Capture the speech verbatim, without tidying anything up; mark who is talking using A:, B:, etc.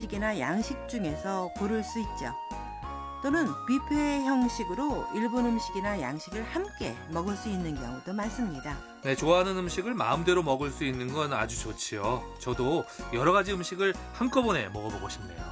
A: 일본식이나 양식 중에서 고를 수 있죠. 또는 뷔페 형식으로 일본 음식이나 양식을 함께 먹을 수 있는 경우도 많습니다.
B: 네, 좋아하는 음식을 마음대로 먹을 수 있는 건 아주 좋지요. 저도 여러 가지 음식을 한꺼번에 먹어보고 싶네요.